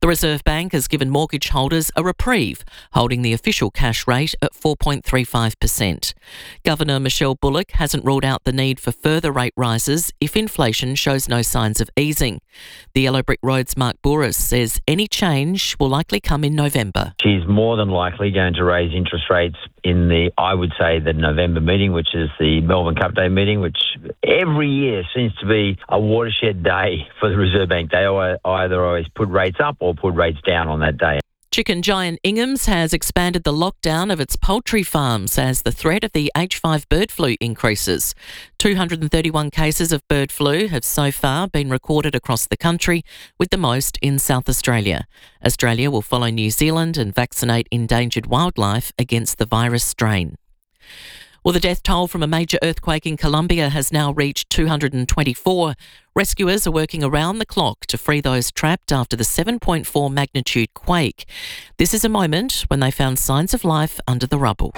The Reserve Bank has given mortgage holders a reprieve, holding the official cash rate at 4.35%. Governor Michelle Bullock hasn't ruled out the need for further rate rises if inflation shows no signs of easing. The Yellow Brick Road's Mark Bouris says any change will likely come in November. She's more than likely going to raise interest rates in the November meeting, which is the Melbourne Cup Day meeting, which every year seems to be a watershed day for the Reserve Bank. They either always put rates up or put rates down on that day. Chicken giant Ingham's has expanded the lockdown of its poultry farms as the threat of the H5 bird flu increases. 231 cases of bird flu have so far been recorded across the country, with the most in South Australia. Australia will follow New Zealand and vaccinate endangered wildlife against the virus strain. Well, the death toll from a major earthquake in Colombia has now reached 224. Rescuers are working around the clock to free those trapped after the 7.4 magnitude quake. This is a moment when they found signs of life under the rubble.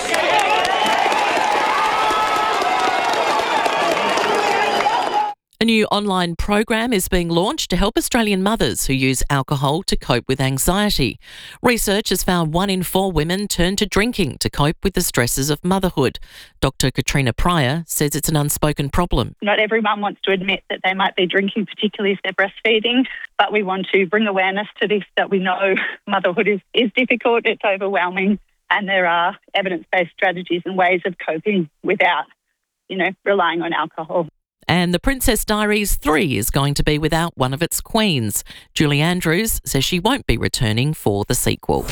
A new online program is being launched to help Australian mothers who use alcohol to cope with anxiety. Research has found 1 in 4 women turn to drinking to cope with the stresses of motherhood. Dr. Katrina Pryor says it's an unspoken problem. Not every mum wants to admit that they might be drinking, particularly if they're breastfeeding, but we want to bring awareness to this, that we know motherhood is difficult, it's overwhelming, and there are evidence-based strategies and ways of coping without, relying on alcohol. And The Princess Diaries 3 is going to be without one of its queens. Julie Andrews says she won't be returning for the sequel.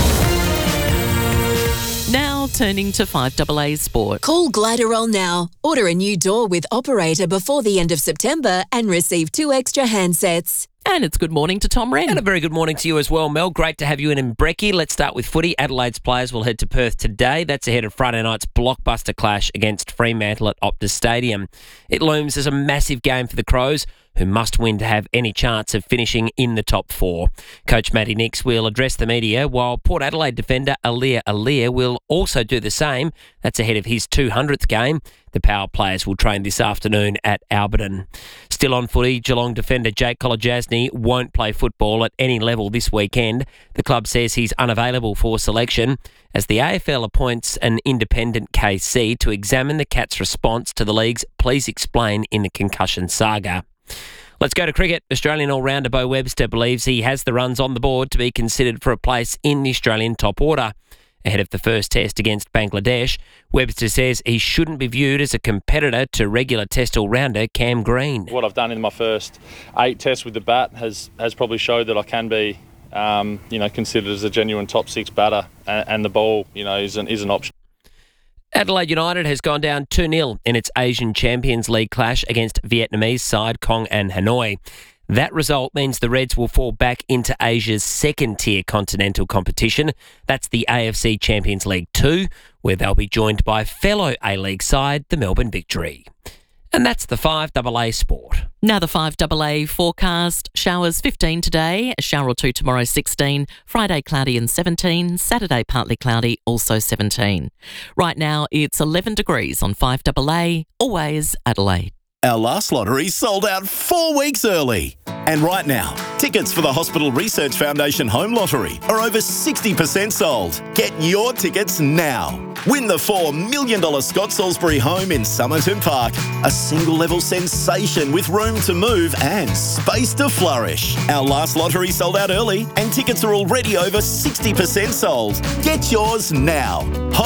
Now turning to 5AA Sport. Call Gliderol now. Order a new door with Operator before the end of September and receive 2 extra handsets. And it's good morning to Tom Wren. And a very good morning to you as well, Mel. Great to have you in Brekkie. Let's start with footy. Adelaide's players will head to Perth today. That's ahead of Friday night's blockbuster clash against Fremantle at Optus Stadium. It looms as a massive game for the Crows, who must win to have any chance of finishing in the top 4. Coach Matty Nicks will address the media, while Port Adelaide defender Aliir will also do the same. That's ahead of his 200th game. The Power players will train this afternoon at Alberton. Still on footy, Geelong defender Jake Kolodjasny won't play football at any level this weekend. The club says he's unavailable for selection as the AFL appoints an independent KC to examine the Cats' response to the league's Please Explain in the concussion saga. Let's go to cricket. Australian all-rounder Beau Webster believes he has the runs on the board to be considered for a place in the Australian top order. Ahead of the first test against Bangladesh, Webster says he shouldn't be viewed as a competitor to regular test all-rounder Cam Green. What I've done in my first 8 tests with the bat has probably showed that I can be considered as a genuine top 6 batter, and the ball is an option. Adelaide United has gone down 2-0 in its Asian Champions League clash against Vietnamese side Kong and Hanoi. That result means the Reds will fall back into Asia's second-tier continental competition. That's the AFC Champions League 2, where they'll be joined by fellow A-League side, the Melbourne Victory. And that's the 5AA Sport. Now the 5AA forecast. Showers 15 today, a shower or 2 tomorrow 16, Friday cloudy and 17, Saturday partly cloudy, also 17. Right now it's 11 degrees on 5AA, always Adelaide. Our last lottery sold out 4 weeks early. And right now, tickets for the Hospital Research Foundation Home Lottery are over 60% sold. Get your tickets now. Win the $4 million Scott Salisbury home in Somerton Park. A single-level sensation with room to move and space to flourish. Our last lottery sold out early and tickets are already over 60% sold. Get yours now.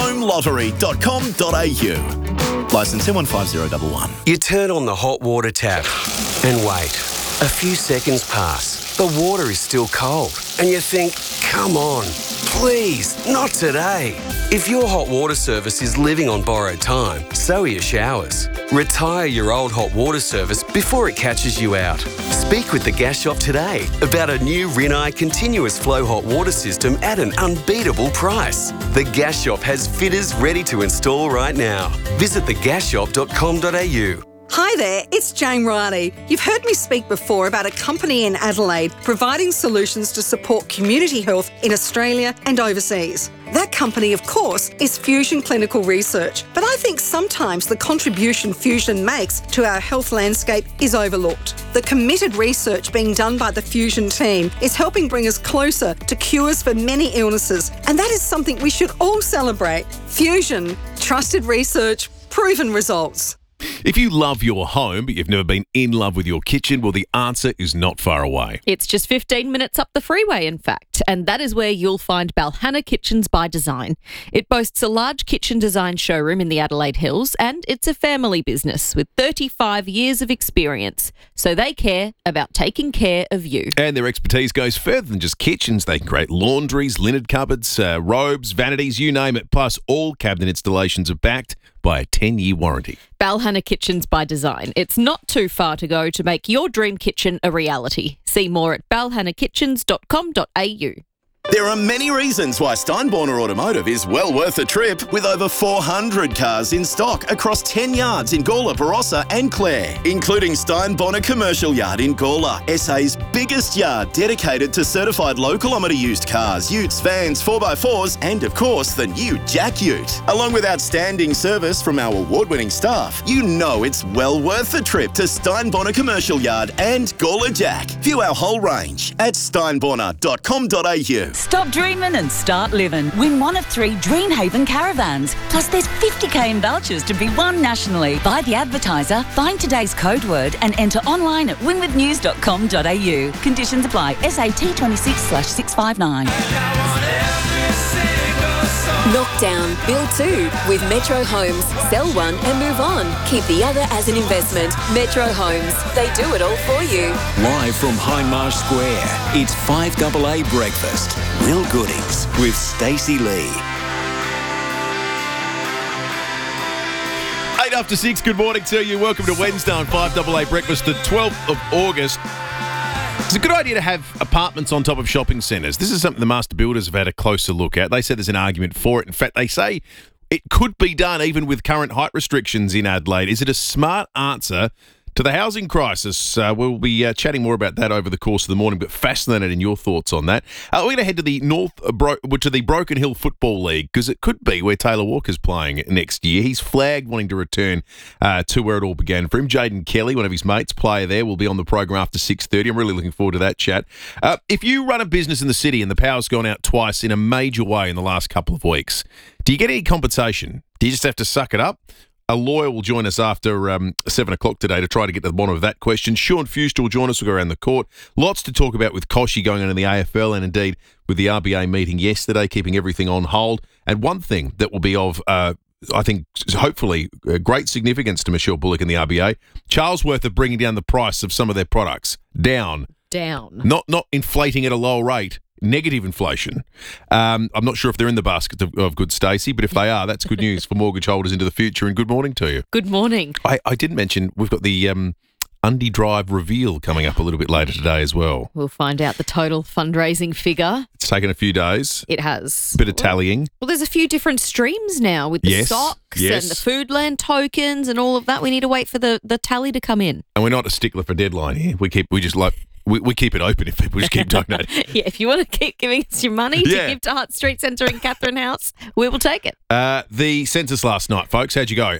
homelottery.com.au. Licence M150111. You turn on the hot water tap and wait. A few seconds pass. The water is still cold and you think, come on, please, not today. If your hot water service is living on borrowed time, so are your showers. Retire your old hot water service before it catches you out. Speak with the Gas Shop today about a new Rinnai continuous flow hot water system at an unbeatable price. The Gas Shop has fitters ready to install right now. Visit thegasshop.com.au. Hi there, it's Jane Riley. You've heard me speak before about a company in Adelaide providing solutions to support community health in Australia and overseas. That company, of course, is Fusion Clinical Research, but I think sometimes the contribution Fusion makes to our health landscape is overlooked. The committed research being done by the Fusion team is helping bring us closer to cures for many illnesses, and that is something we should all celebrate. Fusion, trusted research, proven results. If you love your home, but you've never been in love with your kitchen, well, the answer is not far away. It's just 15 minutes up the freeway, in fact, and that is where you'll find Balhanna Kitchens by Design. It boasts a large kitchen design showroom in the Adelaide Hills, and it's a family business with 35 years of experience, so they care about taking care of you. And their expertise goes further than just kitchens. They can create laundries, linen cupboards, robes, vanities, you name it. Plus, all cabinet installations are backed by a 10-year warranty. Balhanna Kitchens by Design. It's not too far to go to make your dream kitchen a reality. See more at balhannakitchens.com.au. There are many reasons why Steinborner Automotive is well worth a trip, with over 400 cars in stock across 10 yards in Gawler, Barossa and Clare, including Steinborner Commercial Yard in Gawler, SA's biggest yard dedicated to certified low-kilometre used cars, utes, vans, 4x4s and, of course, the new Jack Ute. Along with outstanding service from our award-winning staff, you know it's well worth a trip to Steinborner Commercial Yard and Gawler Jack. View our whole range at steinborner.com.au. Stop dreaming and start living. Win one of 3 Dreamhaven caravans. Plus there's 50k in vouchers to be won nationally. Buy the advertiser, find today's code word and enter online at winwithnews.com.au. Conditions apply. SAT 26/659. Knockdown, build 2 with Metro Homes. Sell one and move on. Keep the other as an investment. Metro Homes. They do it all for you. Live from Hindmarsh Square, it's 5AA Breakfast. Will Goodings with Stacey Lee. 8 after 6, good morning to you. Welcome to Wednesday on 5AA Breakfast, the 12th of August. It's a good idea to have apartments on top of shopping centres. This is something the master builders have had a closer look at. They said there's an argument for it. In fact, they say it could be done even with current height restrictions in Adelaide. Is it a smart answer to the housing crisis? We'll be chatting more about that over the course of the morning, but fascinated in your thoughts on that. We're going to head to the to the Broken Hill Football League, because it could be where Taylor Walker's playing next year. He's flagged wanting to return to where it all began for him. Jaden Kelly, one of his mates, player there, will be on the program after 6:30. I'm really looking forward to that chat. If you run a business in the city and the power's gone out twice in a major way in the last couple of weeks, do you get any compensation? Do you just have to suck it up? A lawyer will join us after 7 o'clock today to try to get to the bottom of that question. Sean Fuster will join us. We'll go around the court. Lots to talk about with Koshy going on in the AFL and indeed with the RBA meeting yesterday, keeping everything on hold. And one thing that will be of, I think, hopefully great significance to Michelle Bullock and the RBA, Charlesworth are bringing down the price of some of their products. Down. Not inflating at a lower rate. Negative inflation. I'm not sure if they're in the basket of good, Stacey, but if they are, that's good news for mortgage holders into the future. And good morning to you. Good morning. I didn't mention we've got the Undy Drive reveal coming up a little bit later today as well. We'll find out the total fundraising figure. It's taken a few days. It has. Bit of tallying. Well, there's a few different streams now with the socks and the Foodland tokens and all of that. We need to wait for the tally to come in. And we're not a stickler for deadline here. We keep it open if people just keep donating. Yeah, if you want to keep giving us your money to give to Hart Street Centre in Catherine House, we will take it. The census last night, folks. How'd you go?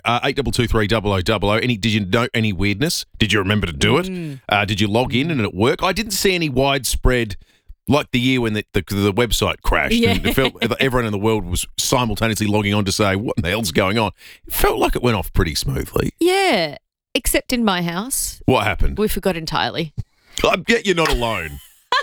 8223 Did you note any weirdness? Did you remember to do it? Did you log in and it work? I didn't see any widespread, like the year when the website crashed. Yeah. And it felt everyone in the world was simultaneously logging on to say, what the hell's going on? It felt like it went off pretty smoothly. Yeah, except in my house. What happened? We forgot entirely. I bet you're not alone.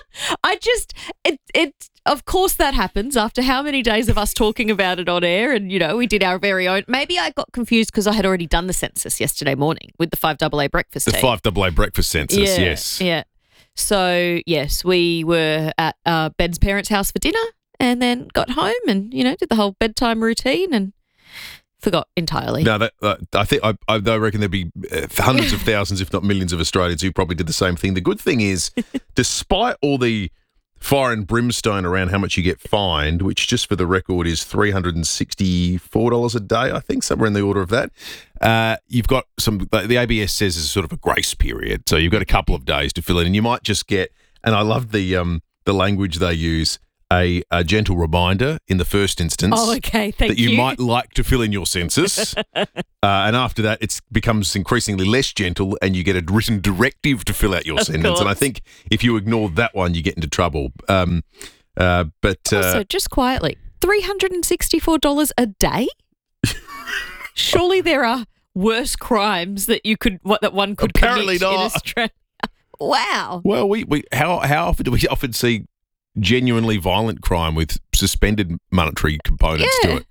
Of course that happens after how many days of us talking about it on air, and, we did our very own. Maybe I got confused because I had already done the census yesterday morning with the 5AA breakfast team. The 5AA breakfast census, yes. Yeah. So, yes, we were at Ben's parents' house for dinner and then got home and, did the whole bedtime routine and forgot entirely. No, I reckon there'd be hundreds of thousands, if not millions, of Australians who probably did the same thing. The good thing is, despite all the fire and brimstone around how much you get fined, which just for the record is $364 a day, I think, somewhere in the order of that. You've got the ABS says is sort of a grace period. So you've got a couple of days to fill in, and you might just get, and I love the language they use, a gentle reminder in the first instance. Oh, okay, thank that you you. might like to fill in your census. And after that, it becomes increasingly less gentle and you get a written directive to fill out your sentence. course. And I think if you ignore that one, you get into trouble. Also, just quietly, $364 a day? Surely there are worse crimes that one could Apparently commit in not. Australia. Wow. Well, how often do we often see genuinely violent crime with suspended monetary components to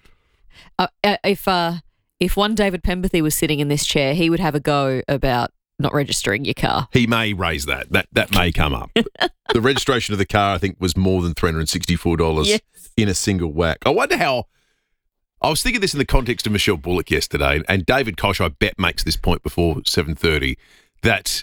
it? If one David Pemberthy was sitting in this chair, he would have a go about not registering your car. He may raise that. That may come up. The registration of the car, I think, was more than $364 in a single whack. I wonder how. I was thinking this in the context of Michelle Bullock yesterday, and David Koch, I bet, makes this point before 7:30, that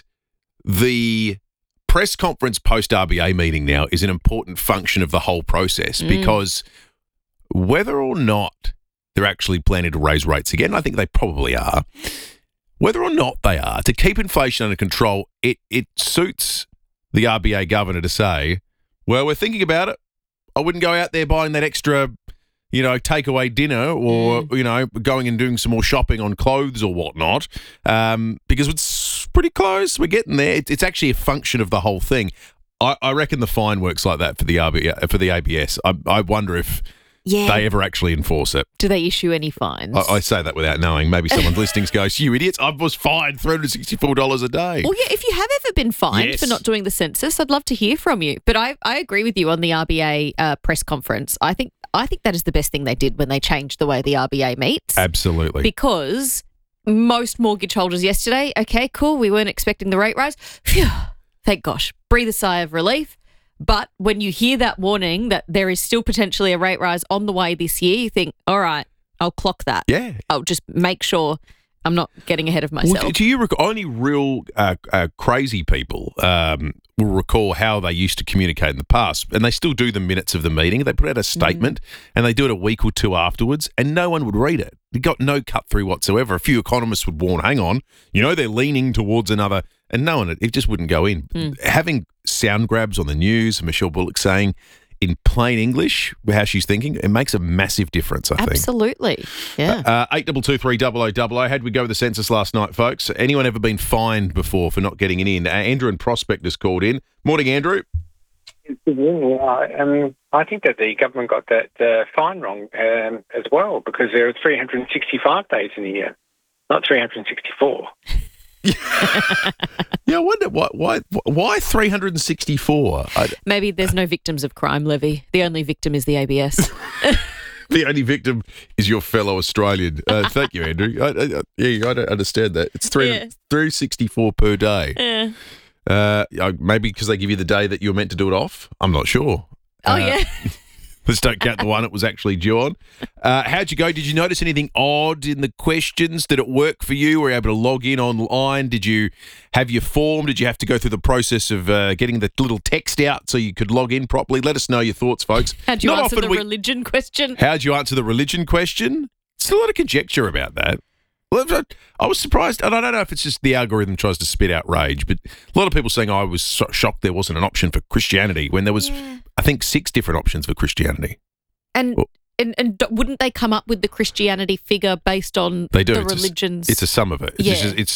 the press conference post-RBA meeting now is an important function of the whole process because whether or not they're actually planning to raise rates again, I think they probably are, whether or not they are, to keep inflation under control, it suits the RBA governor to say, well, we're thinking about it. I wouldn't go out there buying that extra, takeaway dinner or, going and doing some more shopping on clothes or whatnot, because it's pretty close. We're getting there. It's actually a function of the whole thing. I reckon the fine works like that for the ABS. I wonder if they ever actually enforce it. Do they issue any fines? I say that without knowing. Maybe someone's listening goes, you idiots, I was fined $364 a day. Well, yeah, if you have ever been fined for not doing the census, I'd love to hear from you. But I agree with you on the RBA press conference. I think that is the best thing they did when they changed the way the RBA meets. Absolutely. Because most mortgage holders yesterday, okay, cool, we weren't expecting the rate rise. Phew, thank gosh. Breathe a sigh of relief. But when you hear that warning that there is still potentially a rate rise on the way this year, you think, all right, I'll clock that. Yeah. I'll just make sure I'm not getting ahead of myself. Well, do you only real crazy people will recall how they used to communicate in the past, and they still do the minutes of the meeting. They put out a statement and they do it a week or two afterwards, and no one would read it. It got no cut through whatsoever. A few economists would warn, hang on, they're leaning towards another, and no one, it just wouldn't go in. Having sound grabs on the news, Michelle Bullock saying in plain English how she's thinking, it makes a massive difference, I think. Absolutely, yeah. 8223 How'd we go with the census last night, folks? Anyone ever been fined before for not getting it in? Andrew in Prospect has called in. Morning, Andrew. I think that the government got that fine wrong as well, because there are 365 days in a year, not 364. Yeah, I wonder why 364? Maybe there's no victims of crime, Levy. The only victim is the ABS. The only victim is your fellow Australian. Thank you, Andrew. I don't understand that. It's 364 per day. Yeah. Maybe because they give you the day that you're meant to do it off. I'm not sure. Oh, yeah. Let's don't count the one it was actually due on. How'd you go? Did you notice anything odd in the questions? Did it work for you? Were you able to log in online? Did you have your form? Did you have to go through the process of getting the little text out so you could log in properly? Let us know your thoughts, folks. How'd you answer the religion question? How'd you answer the religion question? There's a lot of conjecture about that. Well, I was surprised, and I don't know if it's just the algorithm tries to spit out rage, but a lot of people saying I was shocked there wasn't an option for Christianity when there was, I think, 6 different options for Christianity. And wouldn't they come up with the Christianity figure based on the religions? It's a sum of it. It's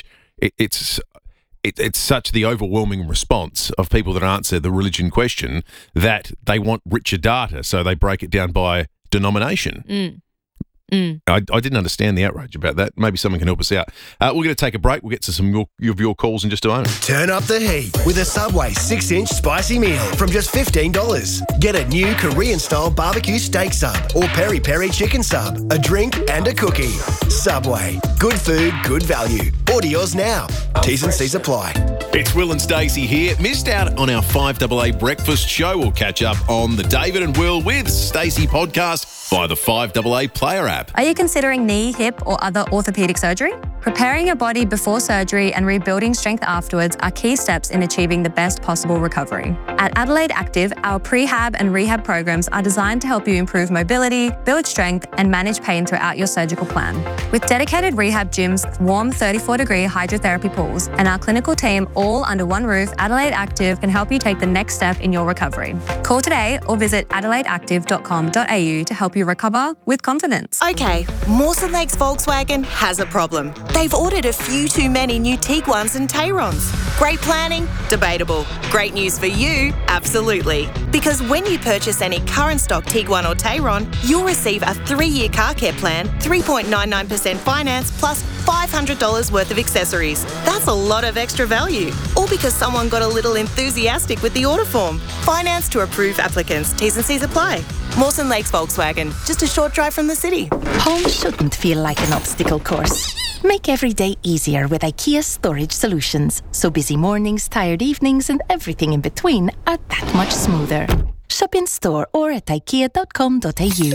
such the overwhelming response of people that answer the religion question that they want richer data, so they break it down by denomination. I didn't understand the outrage about that. Maybe someone can help us out. We're going to take a break. We'll get to some of your calls in just a moment. Turn up the heat with a Subway 6-inch spicy meal from just $15. Get a new Korean-style barbecue steak sub or peri-peri chicken sub, a drink and a cookie. Subway. Good food, good value. Order yours now. T's and C's apply. It's Will and Stacey here. Missed out on our 5AA breakfast show? We'll catch up on the David and Will with Stacey podcast via the 5AA player app. Are you considering knee, hip or other orthopaedic surgery? Preparing your body before surgery and rebuilding strength afterwards are key steps in achieving the best possible recovery. At Adelaide Active, our prehab and rehab programs are designed to help you improve mobility, build strength, and manage pain throughout your surgical plan. With dedicated rehab gyms, warm 34-degree hydrotherapy pools, and our clinical team all under one roof, Adelaide Active can help you take the next step in your recovery. Call today or visit adelaideactive.com.au to help you recover with confidence. Okay, Mawson Lakes Volkswagen has a problem. They've ordered a few too many new Tiguans and Tayrons. Great planning? Debatable. Great news for you? Absolutely. Because when you purchase any current stock Tiguan or Tayron, you'll receive a 3-year car care plan, 3.99% finance, plus $500 worth of accessories. That's a lot of extra value. All because someone got a little enthusiastic with the order form. Finance to approved applicants. T's and C's apply. Mawson Lakes Volkswagen, just a short drive from the city. Home shouldn't feel like an obstacle course. Make every day easier with IKEA Storage Solutions, so busy mornings, tired evenings, and everything in between are that much smoother. Shop in store or at ikea.com.au.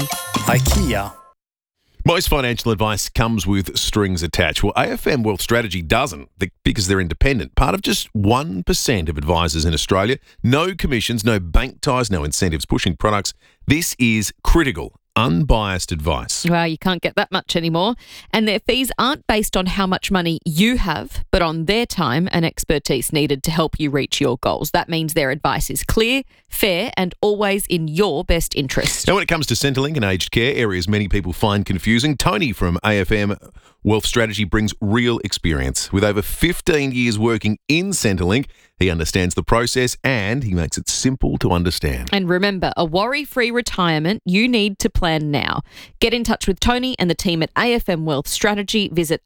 IKEA. Most financial advice comes with strings attached. Well, AFM Wealth Strategy doesn't because they're independent. Part of just 1% of advisors in Australia. No commissions, no bank ties, no incentives pushing products. This is critical. Unbiased advice. Well, you can't get that much anymore. And their fees aren't based on how much money you have, but on their time and expertise needed to help you reach your goals. That means their advice is clear, fair, and always in your best interest. Now, when it comes to Centrelink and aged care, areas many people find confusing, Tony from AFM Wealth Strategy brings real experience. With over 15 years working in Centrelink, he understands the process and he makes it simple to understand. And remember, a worry-free retirement you need to plan now. Get in touch with Tony and the team at AFM Wealth Strategy. Visit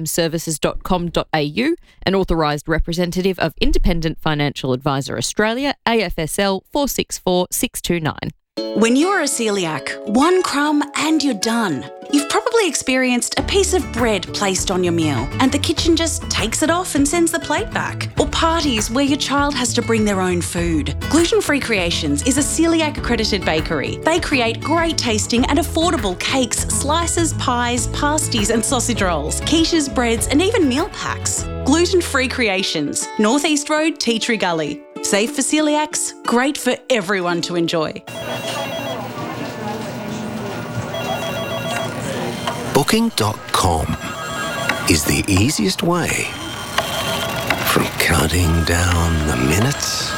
afmservices.com.au, an authorised representative of Independent Financial Advisor Australia, AFSL 464629. When you're a celiac, one crumb and you're done. You've probably experienced a piece of bread placed on your meal and the kitchen just takes it off and sends the plate back. Or parties where your child has to bring their own food. Gluten Free Creations is a celiac accredited bakery. They create great tasting and affordable cakes, slices, pies, pasties and sausage rolls, quiches, breads and even meal packs. Gluten Free Creations, North East Road, Tea Tree Gully. Safe for celiacs, great for everyone to enjoy. Booking.com is the easiest way from counting down the minutes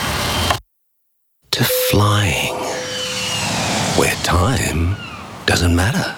to flying where time doesn't matter.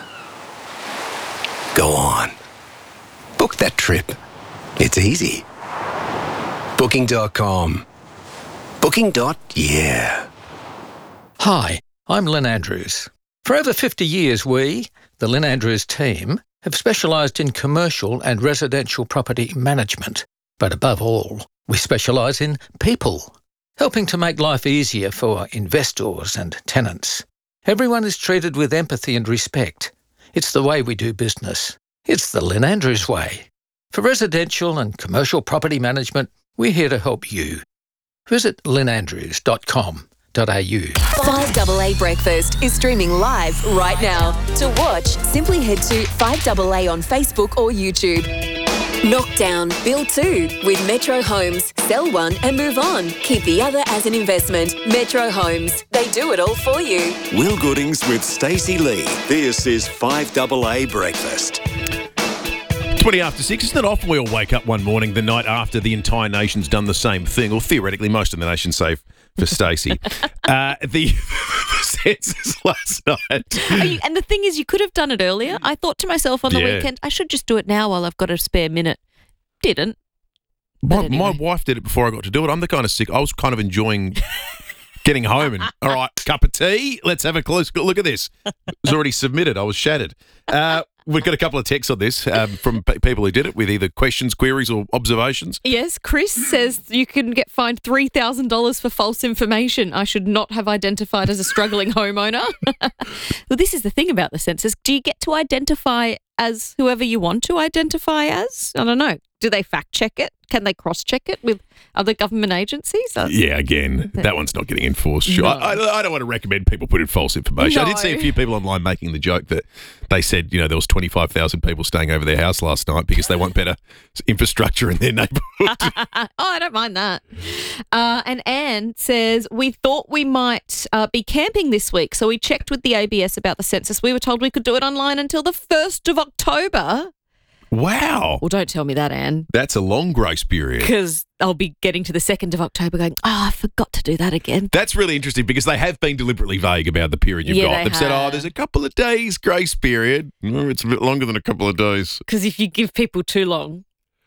Go on. Book that trip. It's easy. Booking.com. Booking.yeah. Hi, I'm Lynn Andrews. For over 50 years, we, the Lynn Andrews team, have specialised in commercial and residential property management. But above all, we specialise in people, helping to make life easier for investors and tenants. Everyone is treated with empathy and respect. It's the way we do business. It's the Lynn Andrews way. For residential and commercial property management, we're here to help you. Visit lynnandrews.com.au. 5AA Breakfast is streaming live right now. To watch, simply head to 5AA on Facebook or YouTube. Knock down, build two with Metro Homes. Sell one and move on. Keep the other as an investment. Metro Homes. They do it all for you. Will Goodings with Stacey Lee. This is 5AA Breakfast. 20 after 6. Isn't it often we all wake up one morning the night after the entire nation's done the same thing, or theoretically most of the nation, save for Stacey. The census last night. And the thing is, you could have done it earlier. I thought to myself on the weekend, I should just do it now while I've got a spare minute. Didn't. My wife did it before I got to do it. I'm the kind of sick. I was kind of enjoying getting home and, all right, cup of tea. Let's have a close look at this. It was already submitted. I was shattered. We've got a couple of texts on this from people who did it with either questions, queries or observations. Yes, Chris says you can get fined $3,000 for false information. I should not have identified as a struggling homeowner. Well, this is the thing about the census. Do you get to identify as whoever you want to identify as? I don't know. do they fact check it? Can they cross check it with other government agencies? Yeah, again, that one's not getting enforced. Sure. No. I don't want to recommend people put in false information. I did see a few people online making the joke that they said, there was 25,000 people staying over their house last night because they want better infrastructure in their neighbourhood. I don't mind that. And Anne says, we thought we might be camping this week, so we checked with the ABS about the census. We were told we could do it online until the 1st of October. Wow. Well, don't tell me that, Anne. That's a long grace period. Because I'll be getting to the 2nd of October going, I forgot to do that again. That's really interesting because they have been deliberately vague about the period you've got. They've said, there's a couple of days grace period. No, it's a bit longer than a couple of days. Because if you give people too long,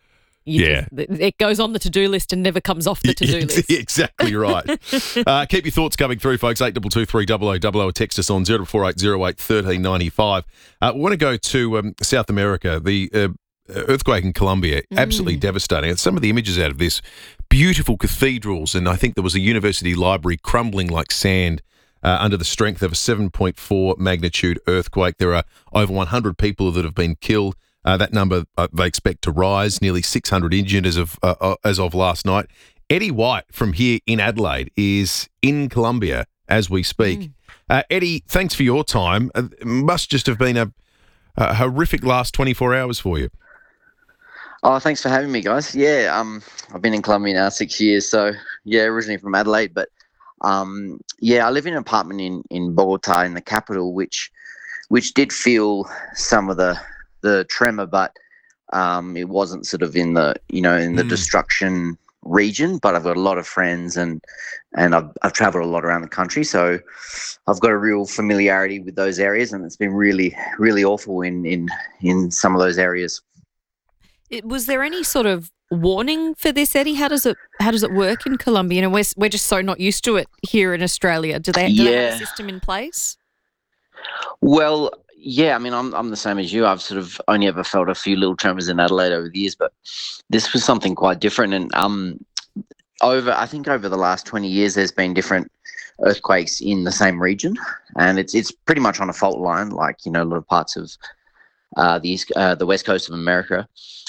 it goes on the to-do list and never comes off the to-do list. Exactly right. Keep your thoughts coming through, folks. 8223 or text us on 0480 1395. We want to go to South America. The earthquake in Colombia, absolutely devastating. Some of the images out of this, beautiful cathedrals, and I think there was a university library crumbling like sand under the strength of a 7.4 magnitude earthquake. There are over 100 people that have been killed. That number they expect to rise. Nearly 600 injured as of last night. Eddie White from here in Adelaide is in Colombia as we speak. Eddie, thanks for your time. It must just have been a horrific last 24 hours for you. Oh, thanks for having me, guys. Yeah, I've been in Colombia now 6 years. So, originally from Adelaide. But, I live in an apartment in Bogota, in the capital, which did feel some of the tremor, but it wasn't sort of in the destruction region. But I've got a lot of friends and I've traveled a lot around the country, so I've got a real familiarity with those areas, and it's been really, really awful in some of those areas. Was there any sort of warning for this, Eddie? How does it work in Colombia? We're just so not used to it here in Australia. Do they have a system in place? Well, yeah, I mean, I'm the same as you. I've sort of only ever felt a few little tremors in Adelaide over the years, but this was something quite different. And over the last 20 years, there's been different earthquakes in the same region, and it's pretty much on a fault line, like a lot of parts of the west coast of America.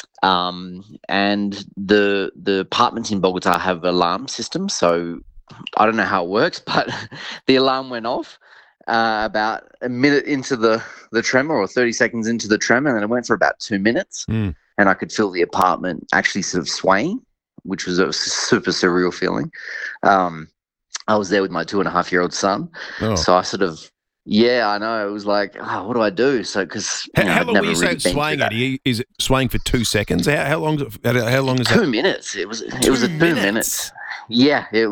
And the apartments in Bogota have alarm systems, so I don't know how it works, but the alarm went off about a minute into the tremor, or 30 seconds into the tremor, and then it went for about 2 minutes, and I could feel the apartment actually sort of swaying, which was a super surreal feeling. I was there with my 2.5-year-old son, so I sort of, I know, it was like, what do I do? So, because how long were you saying swaying, Eddie? Is it swaying for 2 seconds? How long is that? 2 minutes. It was a 2 minutes. Yeah, it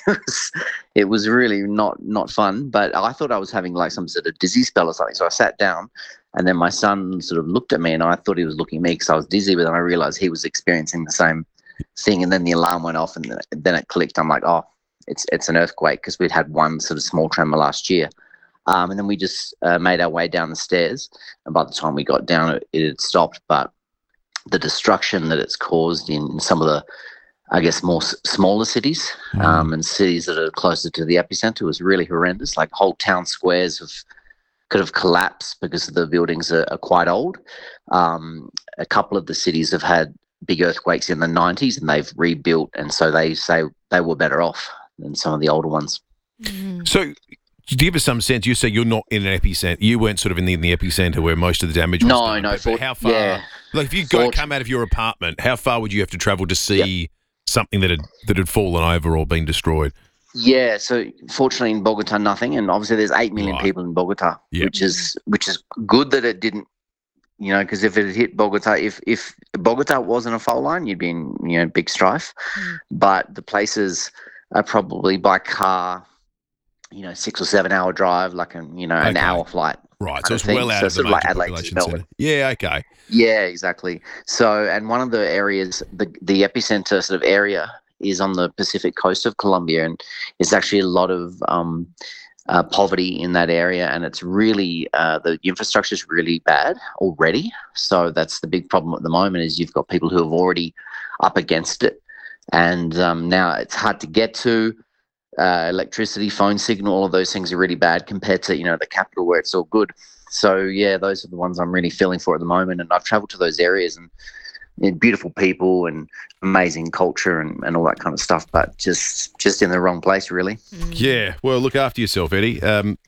was really not fun. But I thought I was having like some sort of dizzy spell or something. So I sat down, and then my son sort of looked at me, and I thought he was looking at me because I was dizzy. But then I realized he was experiencing the same thing. And then the alarm went off, and then it clicked. I'm like, it's an earthquake, because we'd had one sort of small tremor last year. And then we just made our way down the stairs, and by the time we got down, it had stopped. But the destruction that it's caused in some of the, I guess, more smaller cities and cities that are closer to the epicenter was really horrendous. Like whole town squares could have collapsed because the buildings are quite old. A couple of the cities have had big earthquakes in the 90s, and they've rebuilt, and so they say they were better off than some of the older ones. So, to give us some sense, you say you're not in an epicenter. You weren't sort of in the epicenter where most of the damage was done. No. But how far? Yeah. Like if you come out of your apartment, how far would you have to travel to see something that had fallen over or been destroyed? Yeah. So fortunately in Bogota, nothing, and obviously there's 8 million people in Bogota, which is good that it didn't. Because if it had hit Bogota, if Bogota wasn't a fault line, you'd be in big strife. But the places are probably by car, 6 or 7 hour drive, like an hour flight. Right, so it's well out of the major population centre. Yeah, okay. Yeah, exactly. So, and one of the areas, the epicenter sort of area is on the Pacific coast of Colombia, and it's actually a lot of poverty in that area, and it's really, the infrastructure is really bad already. So that's the big problem at the moment, is you've got people who have already up against it, and now it's hard to get to. Electricity, phone signal, all of those things are really bad compared to, the capital where it's all good. So, those are the ones I'm really feeling for at the moment. And I've traveled to those areas, and beautiful people and amazing culture and all that kind of stuff, but just in the wrong place, really. Yeah. Well, look after yourself, Eddie.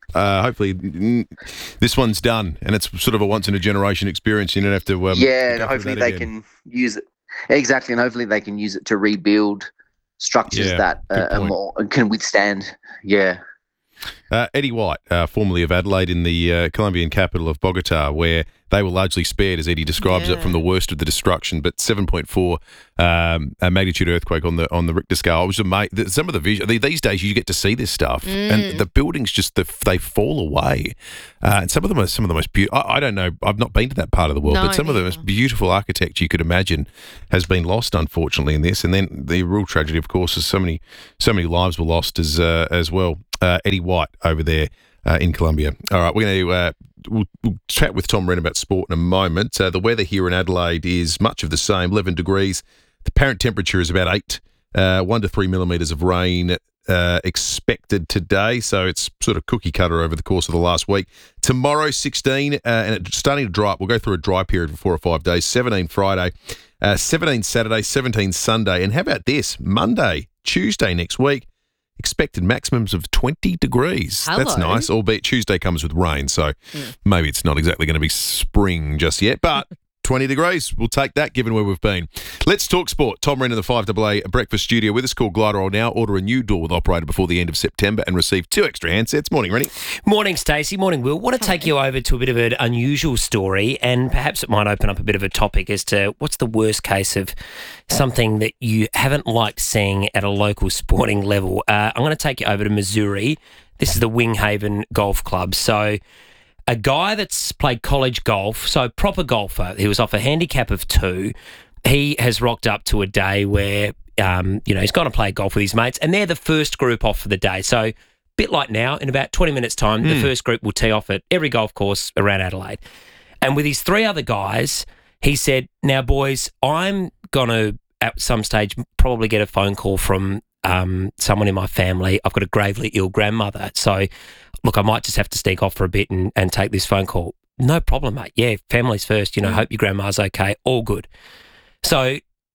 Hopefully this one's done, and it's sort of a once-in-a-generation experience. You don't have to... and hopefully they can use it. Exactly, and hopefully they can use it to rebuild structures that can withstand. Yeah. Eddie White, formerly of Adelaide in the Colombian capital of Bogota, where they were largely spared, as Eddie describes it, from the worst of the destruction. But 7.4 magnitude earthquake on the Richter scale. I was amazed. Some of the vision these days you get to see this stuff, and the buildings just they fall away. And some of them are some of the most beautiful. I don't know. I've not been to that part of the world, but some of the most beautiful architecture you could imagine has been lost, unfortunately, in this. And then the real tragedy, of course, is so many lives were lost as well. Eddie White over there in Colombia. All right, we're going to we'll chat with Tom Wren about sport in a moment. The weather here in Adelaide is much of the same, 11 degrees. The apparent temperature is about 8, 1 to 3 millimetres of rain expected today, so it's sort of cookie cutter over the course of the last week. Tomorrow, 16, and it's starting to dry up. We'll go through a dry period for 4 or 5 days. 17 Friday, 17 Saturday, 17 Sunday, and how about this? Monday, Tuesday next week, expected maximums of 20 degrees. Hello. That's nice, albeit Tuesday comes with rain, so maybe it's not exactly going to be spring just yet, but 20 degrees. We'll take that given where we've been. Let's talk sport. Tom Wren in the 5AA breakfast studio with us. Call Gliderol now. Order a new door with operator before the end of September and receive 2 extra handsets. Morning, Rennie. Morning, Stacey. Morning, Will. Want to take you over to a bit of an unusual story, and perhaps it might open up a bit of a topic as to what's the worst case of something that you haven't liked seeing at a local sporting level. I'm going to take you over to Missouri. This is the Winghaven Golf Club. So a guy that's played college golf, so proper golfer, he was off a handicap of 2. He has rocked up to a day where, he's going to play golf with his mates, and they're the first group off for the day. So a bit like now, in about 20 minutes' time, the first group will tee off at every golf course around Adelaide. And with his 3 other guys, he said, now, boys, I'm going to, at some stage, probably get a phone call from someone in my family. I've got a gravely ill grandmother. So, look, I might just have to sneak off for a bit and take this phone call. No problem, mate. Yeah, family's first. Hope your grandma's okay. All good. So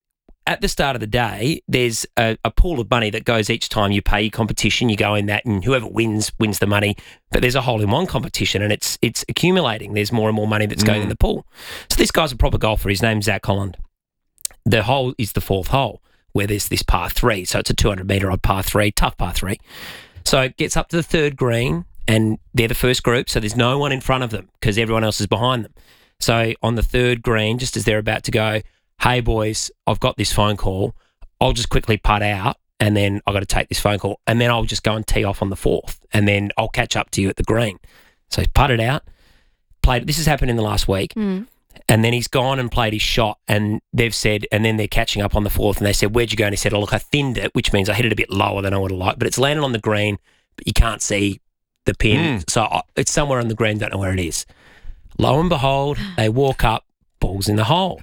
at the start of the day, there's a pool of money that goes each time you pay your competition. You go in that, and whoever wins the money. But there's a hole-in-one competition, and it's accumulating. There's more and more money that's going in the pool. So this guy's a proper golfer. His name's Zach Holland. The hole is the 4th hole, where there's this par 3. So it's a 200-metre odd par 3, tough par 3. So it gets up to the 3rd green, and they're the first group, so there's no one in front of them because everyone else is behind them. So on the 3rd green, just as they're about to go, hey, boys, I've got this phone call. I'll just quickly putt out, and then I've got to take this phone call, and then I'll just go and tee off on the 4th, and then I'll catch up to you at the green. So he's putted out, played. This has happened in the last week. And then he's gone and played his shot, and they've said, and then they're catching up on the 4th, and they said, where'd you go? And he said, oh, look, I thinned it, which means I hit it a bit lower than I would have liked, but it's landed on the green, but you can't see the pin. So it's somewhere on the green, don't know where it is. Lo and behold, they walk up, ball's in the hole.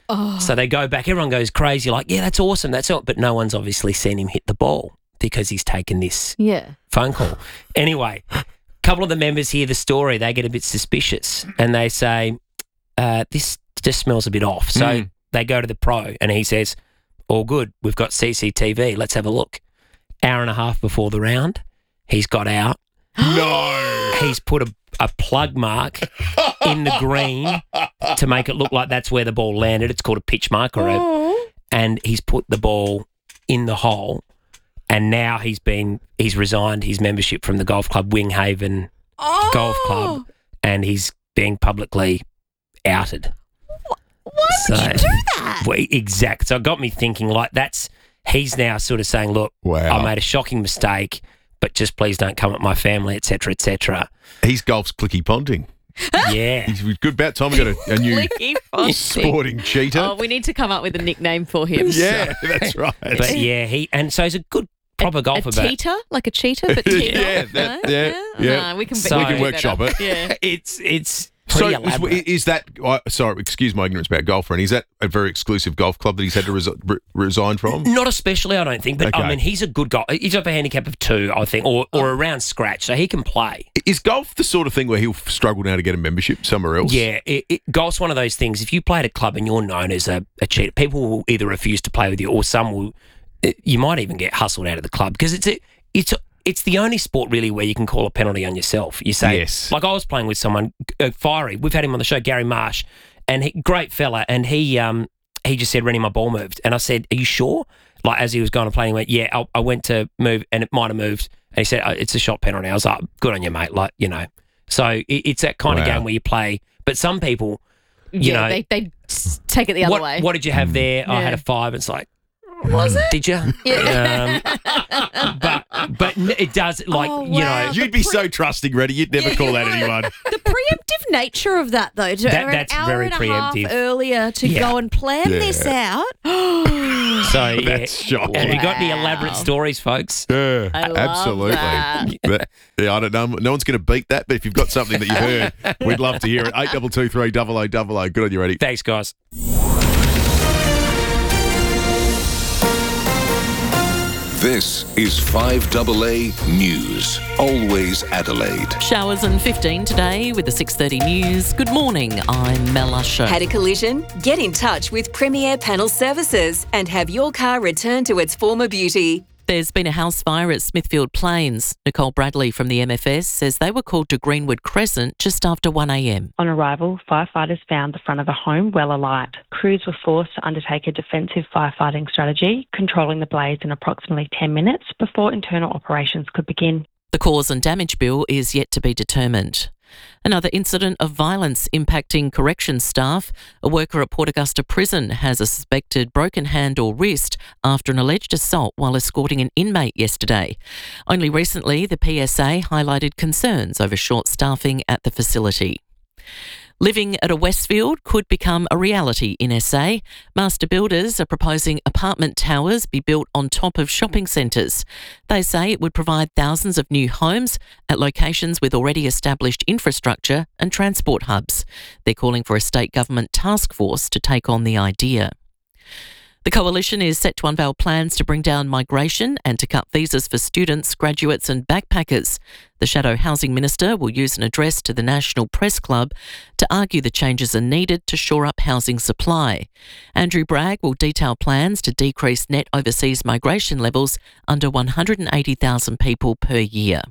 So they go back, everyone goes crazy, like, yeah, that's awesome, that's all. But no one's obviously seen him hit the ball because he's taken this phone call. Anyway, a couple of the members hear the story, they get a bit suspicious, and they say, this just smells a bit off. So they go to the pro, and he says, all good, we've got CCTV, let's have a look. Hour and a half before the round, he's got out. No! He's put a plug mark in the green to make it look like that's where the ball landed. It's called a pitch mark, and he's put the ball in the hole, and now he's resigned his membership from the golf club, Winghaven Golf Club, and he's being publicly outed. Why would you do that? Well, exactly. So it got me thinking, like, he's now sort of saying, look, I made a shocking mistake, but just please don't come at my family, etc., etc. He's golf's Clicky Ponting. Yeah. He's a good bet. Tom, we got a new sporting cheater. Oh, we need to come up with a nickname for him. Yeah, that's right. But yeah, he's a good proper golfer. A cheater? Like a cheater, but cheater? Yeah. No, we can workshop it. Yeah. It's pretty elaborate. Is that, sorry, excuse my ignorance about golf, Ren, is that a very exclusive golf club that he's had to resign from? Not especially, I don't think, but Okay. I mean, he's a good golfer. He's up a handicap of 2, I think, or around scratch, so he can play. Is golf the sort of thing where he'll struggle now to get a membership somewhere else? Yeah, golf's one of those things. If you play at a club and you're known as a cheater, people will either refuse to play with you, or some will. You might even get hustled out of the club because it's the only sport really where you can call a penalty on yourself. You say, yes. Like I was playing with someone fiery. We've had him on the show, Gary Marsh, and great fella, and he just said, "Rennie, my ball moved," and I said, "Are you sure?" Like as he was going to play, he went, "Yeah, I went to move, and it might have moved." And he said, "It's a shot penalty." I was like, "Good on you, mate." Like so it's that kind of game where you play. But some people, you know, they take it the other way. What did you have there? I had a 5. It's like, was it? Did you? Yeah. But it does, You'd be so trusting, Reddy. You'd never call that anyone. The preemptive nature of that, though, that's an hour very and a preemptive. half earlier to go and plan this out. So That's shocking. Have you got any elaborate stories, folks? Yeah, I love absolutely. that. I don't know. No one's going to beat that, but if you've got something that you've heard, we'd love to hear it. 8223 0000. Good on you, Reddy. Thanks, guys. This is 5AA News. Always Adelaide. Showers and 15 today with the 6:30 news. Good morning, I'm Mel Usher. Had a collision? Get in touch with Premier Panel Services and have your car returned to its former beauty. There's been a house fire at Smithfield Plains. Nicole Bradley from the MFS says they were called to Greenwood Crescent just after 1 a.m. On arrival, firefighters found the front of a home well alight. Crews were forced to undertake a defensive firefighting strategy, controlling the blaze in approximately 10 minutes before internal operations could begin. The cause and damage bill is yet to be determined. Another incident of violence impacting corrections staff. A worker at Port Augusta Prison has a suspected broken hand or wrist after an alleged assault while escorting an inmate yesterday. Only recently, the PSA highlighted concerns over short staffing at the facility. Living at a Westfield could become a reality in SA. Master builders are proposing apartment towers be built on top of shopping centres. They say it would provide thousands of new homes at locations with already established infrastructure and transport hubs. They're calling for a state government task force to take on the idea. The Coalition is set to unveil plans to bring down migration and to cut visas for students, graduates and backpackers. The Shadow Housing Minister will use an address to the National Press Club to argue the changes are needed to shore up housing supply. Andrew Bragg will detail plans to decrease net overseas migration levels under 180,000 people per year.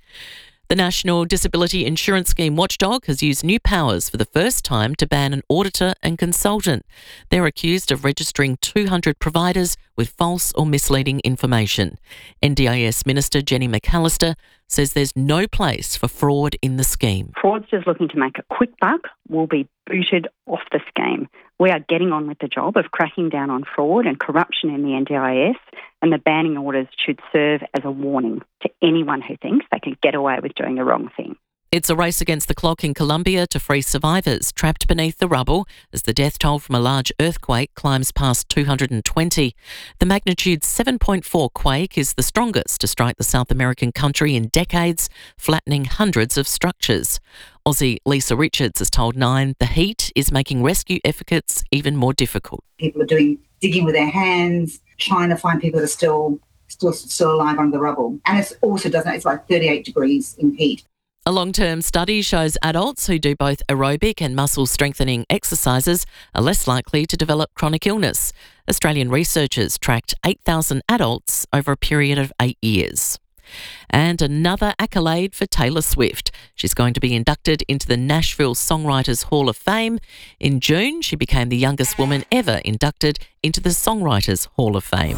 The National Disability Insurance Scheme watchdog has used new powers for the first time to ban an auditor and consultant. They're accused of registering 200 providers with false or misleading information. NDIS Minister Jenny McAllister says there's no place for fraud in the scheme. Fraudsters looking to make a quick buck will be booted off the scheme. We are getting on with the job of cracking down on fraud and corruption in the NDIS, and the banning orders should serve as a warning to anyone who thinks they can get away with doing the wrong thing. It's a race against the clock in Colombia to free survivors trapped beneath the rubble as the death toll from a large earthquake climbs past 220. The magnitude 7.4 quake is the strongest to strike the South American country in decades, flattening hundreds of structures. Aussie Lisa Richards has told Nine the heat is making rescue efforts even more difficult. People are digging with their hands, trying to find people that are still alive under the rubble. And it's like 38 degrees in heat. A long-term study shows adults who do both aerobic and muscle-strengthening exercises are less likely to develop chronic illness. Australian researchers tracked 8,000 adults over a period of 8 years. And another accolade for Taylor Swift. She's going to be inducted into the Nashville Songwriters Hall of Fame. In June, she became the youngest woman ever inducted into the Songwriters Hall of Fame.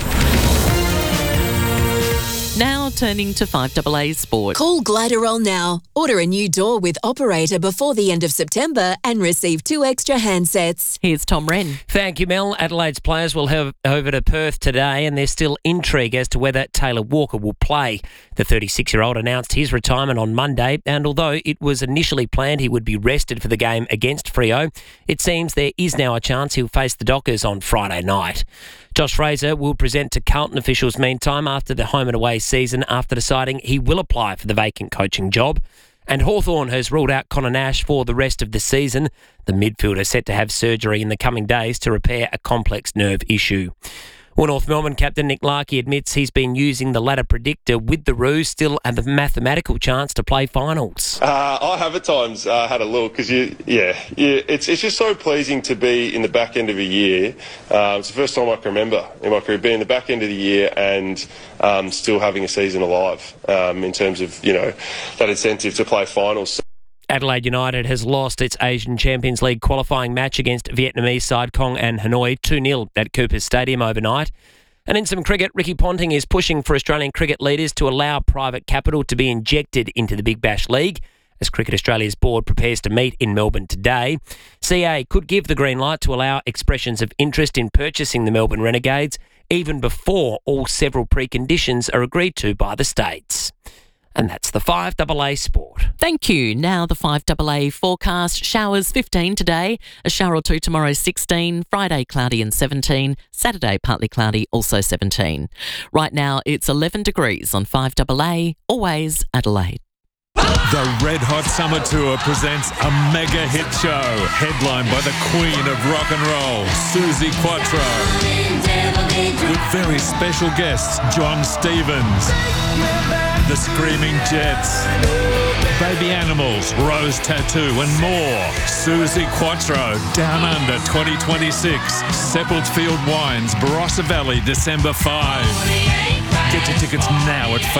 Now turning to 5AA Sport. Call Gliderol now. Order a new door with Operator before the end of September and receive 2 extra handsets. Here's Tom Wren. Thank you, Mel. Adelaide's players will head over to Perth today, and there's still intrigue as to whether Taylor Walker will play. The 36-year-old announced his retirement on Monday, and although it was initially planned he would be rested for the game against Freo, it seems there is now a chance he'll face the Dockers on Friday night. Josh Fraser will present to Carlton officials meantime after the home and away season after deciding he will apply for the vacant coaching job. And Hawthorn has ruled out Connor Nash for the rest of the season. The midfielder set to have surgery in the coming days to repair a complex nerve issue. Well, North Melbourne captain Nick Larkey admits he's been using the ladder predictor with the Roos, still have a mathematical chance to play finals. I have at times had a look because it's just so pleasing to be in the back end of a year. It's the first time I can remember in my career being in the back end of the year and still having a season alive in terms of that incentive to play finals. Adelaide United has lost its Asian Champions League qualifying match against Vietnamese side Kong and Hanoi 2-0 at Coopers Stadium overnight. And in some cricket, Ricky Ponting is pushing for Australian cricket leaders to allow private capital to be injected into the Big Bash League as Cricket Australia's board prepares to meet in Melbourne today. CA could give the green light to allow expressions of interest in purchasing the Melbourne Renegades even before all several preconditions are agreed to by the states. And that's the 5AA Sport. Thank you. Now the 5AA forecast. Showers 15 today, a shower or two tomorrow 16, Friday cloudy and 17, Saturday partly cloudy also 17. Right now it's 11 degrees on 5AA, always Adelaide. The Red Hot Summer Tour presents a mega hit show headlined by the Queen of Rock and Roll, Suzi Quatro, with very special guests John Stevens, The Screaming Jets, Baby Animals, Rose Tattoo and more. Suzi Quatro, Down Under 2026, Seppeltsfield Wines, Barossa Valley, December 5. Get your tickets now at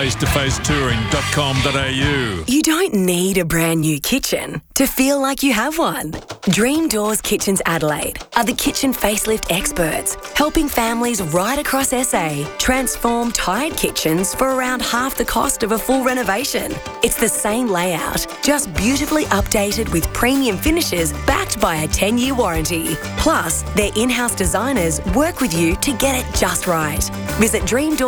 facetofacetouring.com.au. You don't need a brand new kitchen to feel like you have one. Dream Doors Kitchens Adelaide are the kitchen facelift experts, helping families right across SA transform tired kitchens for around half the cost of a full renovation. It's the same layout, just beautifully updated with premium finishes backed by a 10-year warranty. Plus, their in-house designers work with you to get it just right. Visit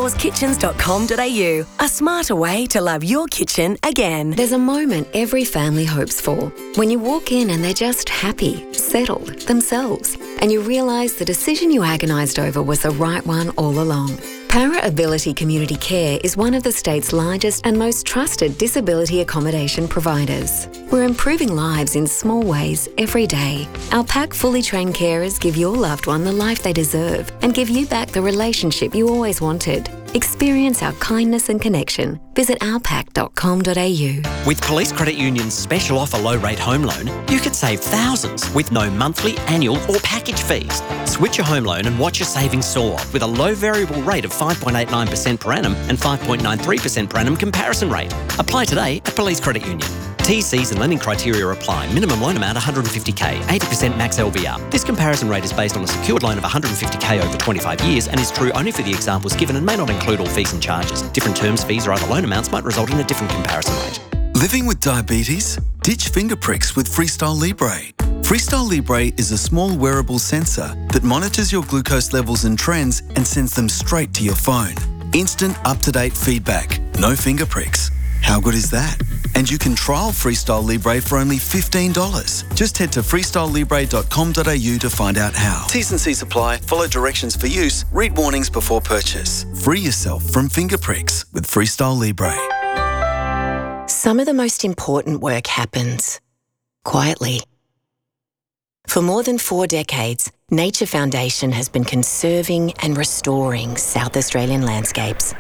dreamdoorskitchens.com.au, a smarter way to love your kitchen again. There's a moment every family hopes for, when you walk in and they're just happy, settled, themselves, and you realise the decision you agonised over was the right one all along. Para Ability Community Care is one of the state's largest and most trusted disability accommodation providers. We're improving lives in small ways every day. Our PAC fully trained carers give your loved one the life they deserve and give you back the relationship you always wanted. Experience our kindness and connection. Visit ourpac.com.au. With Police Credit Union's special offer low-rate home loan, you could save thousands with no monthly, annual or package fees. Switch your home loan and watch your savings soar with a low variable rate of 5.89% per annum and 5.93% per annum comparison rate. Apply today at Police Credit Union. TCs and lending criteria apply. Minimum loan amount $150K, 80% max LVR. This comparison rate is based on a secured loan of $150K over 25 years and is true only for the examples given and may not include all fees and charges. Different terms, fees or other loan amounts might result in a different comparison rate. Living with diabetes? Ditch finger pricks with Freestyle Libre. Freestyle Libre is a small wearable sensor that monitors your glucose levels and trends and sends them straight to your phone. Instant, up-to-date feedback. No finger pricks. How good is that? And you can trial Freestyle Libre for only $15. Just head to freestylelibre.com.au to find out how. T's and C's apply. Follow directions for use. Read warnings before purchase. Free yourself from finger pricks with Freestyle Libre. Some of the most important work happens quietly. For more than 4 decades, Nature Foundation has been conserving and restoring South Australian landscapes,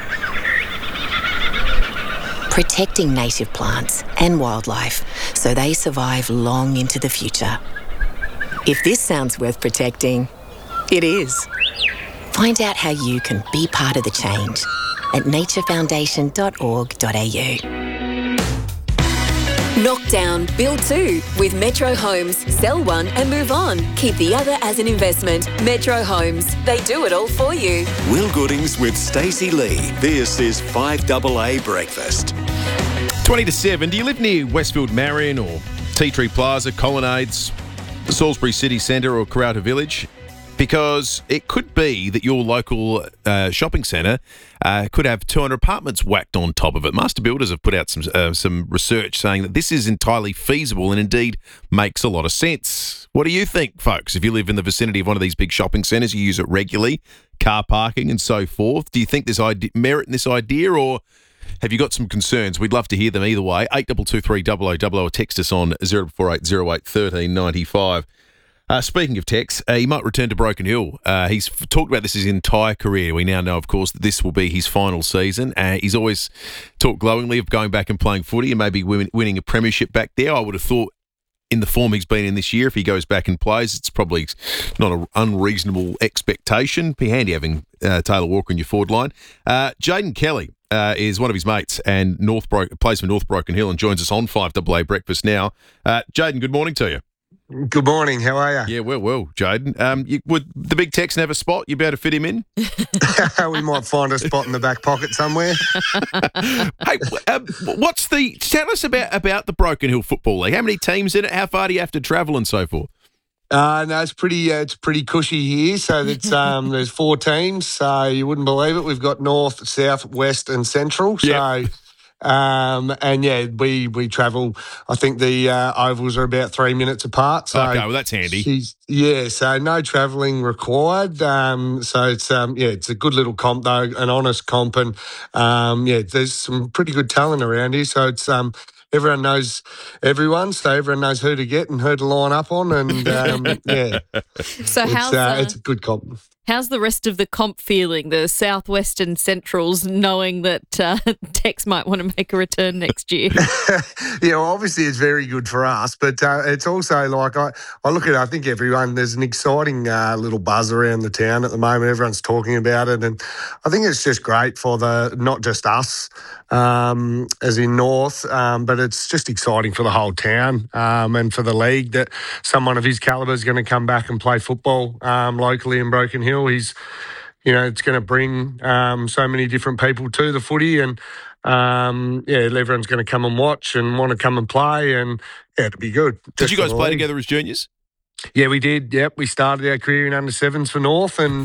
protecting native plants and wildlife so they survive long into the future. If this sounds worth protecting, it is. Find out how you can be part of the change at naturefoundation.org.au. Knockdown, build 2 with Metro Homes. Sell one and move on. Keep the other as an investment. Metro Homes. They do it all for you. Will Goodings with Stacey Lee. This is 5AA Breakfast. 20 to 7. Do you live near Westfield Marion or Tea Tree Plaza, Colonnades, Salisbury City Centre or Karratha Village? Because it could be that your local shopping centre could have 200 apartments whacked on top of it. Master Builders have put out some research saying that this is entirely feasible and indeed makes a lot of sense. What do you think, folks? If you live in the vicinity of one of these big shopping centres, you use it regularly, car parking and so forth, do you think there's merit in this idea, or have you got some concerns? We'd love to hear them either way. 8223 0000 or text us on 0480 08 1395. Speaking of Tex, he might return to Broken Hill. He's talked about this his entire career. We now know, of course, that this will be his final season. He's always talked glowingly of going back and playing footy and maybe winning a premiership back there. I would have thought in the form he's been in this year, if he goes back and plays, it's probably not an unreasonable expectation. Be handy having Taylor Walker in your forward line. Jaden Kelly is one of his mates and plays for North Broken Hill and joins us on 5AA Breakfast now. Jaden, good morning to you. Good morning. How are you? Yeah, well, Jaden. Would the big Texan have a spot? You'd be able to fit him in? We might find a spot in the back pocket somewhere. Hey, tell us about the Broken Hill Football League. How many teams in it? How far do you have to travel and so forth? No, it's pretty cushy here. So it's there's 4 teams. So you wouldn't believe it. We've got North, South, West, and Central. So. Yep. And yeah, we travel. I think the ovals are about 3 minutes apart. So okay, well that's handy. So no travelling required. So it's it's a good little comp though, an honest comp, and there's some pretty good talent around here. So it's everyone knows everyone, so everyone knows who to get and who to line up on, and So it's a good comp. How's the rest of the comp feeling, the Southwest and Centrals, knowing that Tex might want to make a return next year? Obviously it's very good for us, but it's also like I look at it, I think there's an exciting little buzz around the town at the moment. Everyone's talking about it, and I think it's just great for not just us, as in North, but it's just exciting for the whole town and for the league that someone of his calibre is going to come back and play football locally in Broken Hill. He's, it's going to bring so many different people to the footy, and everyone's going to come and watch and want to come and play, and it'll be good. Did you guys play together as juniors? Yeah, we did. Yep, we started our career in under-7s for North, and